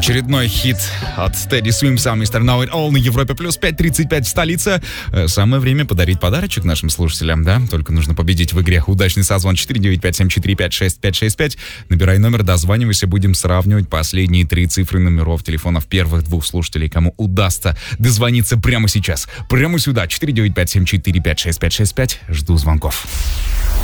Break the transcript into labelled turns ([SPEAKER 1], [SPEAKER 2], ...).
[SPEAKER 1] Очередной хит от Teddy Swims, Mr. Know It All на Европе плюс 5:35 в столице. Самое время подарить подарочек нашим слушателям, да? Только нужно победить в игре. Удачный созвон 495-745-6565. Набирай номер, дозванивайся, будем сравнивать последние 3 цифры номеров телефонов первых 2 слушателей, кому удастся дозвониться прямо сейчас. Прямо сюда, 495-745-6565. Жду звонков.